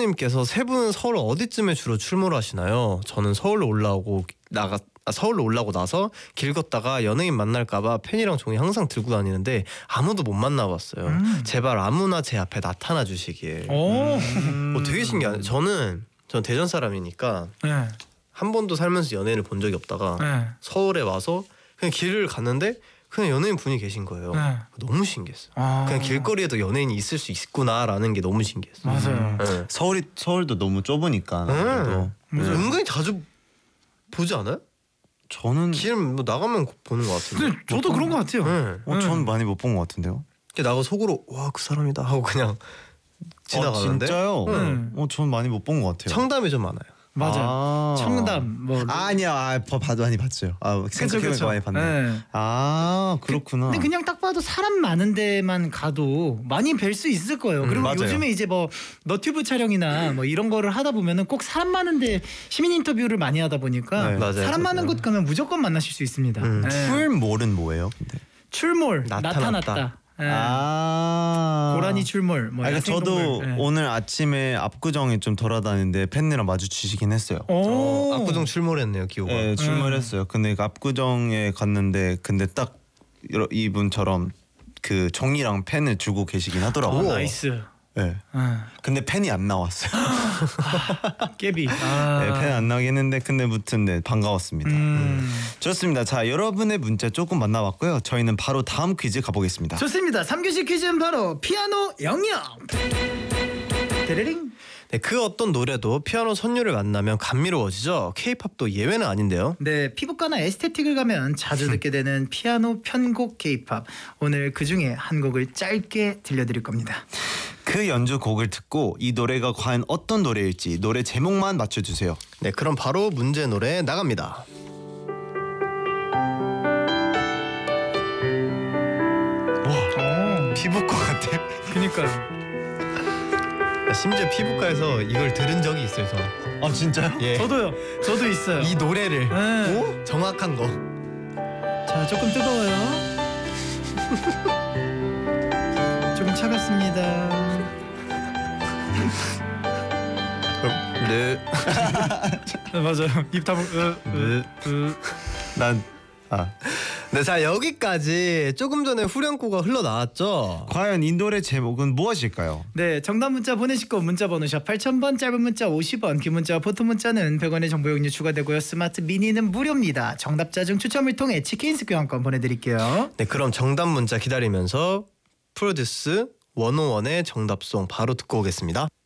피아노님께서 세 분은 서울 어디쯤에 주로 출몰하시나요? 저는 서울로 올라오고 나서 길 걷다가 연예인 만날까봐 펜이랑 종이 항상 들고 다니는데 아무도 못 만나봤어요. 제발 아무나 제 앞에 나타나 주시길. 되게 신기하네. 전 대전 사람이니까 네. 한 번도 살면서 연예인을 본 적이 없다가 네. 서울에 와서 그냥 길을 갔는데 그냥 연예인 분이 계신 거예요. 네. 너무 신기했어요. 그냥 길거리에도 연예인이 있을 수 있구나라는 게 너무 신기했어요. 맞아요. 네. 서울도 너무 좁으니까. 은근히 자주 보지 않아요? 저는 길 뭐 나가면 보는 것 같은데. 근데 저도 그런 것 같아요. 네. 저는 많이 못 본 것 같은데요. 나가 속으로 와 그 사람이다 하고 그냥 지나가는데. 진짜요? 응. 저는 많이 못 본 것 같아요. 청담이 좀 많아요. 맞아. 청담 뭐. 아니야, 봐도 많이 봤어요. 생각해보니까 많이 봤네. 네. 그렇구나. 근데 그냥 딱 봐도 사람 많은 데만 가도 많이 뵐 수 있을 거예요. 그리고 맞아요. 요즘에 이제 뭐 너튜브 촬영이나 뭐 이런 거를 하다 보면은 꼭 사람 많은데 시민 인터뷰를 많이 하다 보니까 네. 맞아요. 사람 많은 곳 가면 무조건 만나실 수 있습니다. 네. 출몰은 뭐예요? 근데? 출몰 나타났다. 네. 고라니 출몰. 뭐 그러니까 저도 야생동물. 네. 오늘 아침에 압구정에 좀 돌아다니는데 팬이랑 마주치시긴 했어요. 압구정 출몰했네요, 기호가. 네, 출몰했어요. 근데 압구정에 갔는데 근데 딱 이분처럼 그 종이랑 펜을 주고 계시긴 하더라고요. 나이스. 네. 근데 펜이 안 나왔어요. 깨비. 네, 펜 안 나오긴 했는데 근데 무튼 네, 반가웠습니다. 좋습니다. 자, 여러분의 문자 조금 만나봤고요. 저희는 바로 다음 퀴즈 가보겠습니다. 좋습니다. 3교시 퀴즈는 바로 피아노 영역. 데레링. 네, 그 어떤 노래도 피아노 선율을 만나면 감미로워지죠. K-팝도 예외는 아닌데요. 네, 피부과나 에스테틱을 가면 자주 듣게 되는 피아노 편곡 K-팝. 오늘 그 중에 한 곡을 짧게 들려드릴 겁니다. 그 연주곡을 듣고 이 노래가 과연 어떤 노래일지 노래 제목만 맞춰주세요. 네, 그럼 바로 문제 노래 나갑니다. 피부과 같아. 그니까요. 심지어 피부과에서 이걸 들은 적이 있어요, 저. 아 진짜요? 예. 저도요. 저도 있어요. 이 노래를 네. 정확한 거. 자, 조금 뜨거워요. 조금 차갑습니다. 네. 맞아요. 입 다물. 네, 자 여기까지 조금 전에 후렴구가 흘러나왔죠. 과연 이 노래 제목은 무엇일까요? 네, 정답 문자 보내실 거 문자 번호 샵 8000번, 짧은 문자 50원, 긴 문자 보통 문자는 100원의 정보 용료 추가되고요. 스마트 미니는 무료입니다. 정답자 중 추첨을 통해 치킨 교환권 보내드릴게요. 네, 그럼 정답 문자 기다리면서 프로듀스 101의 정답송 바로 듣고 오겠습니다.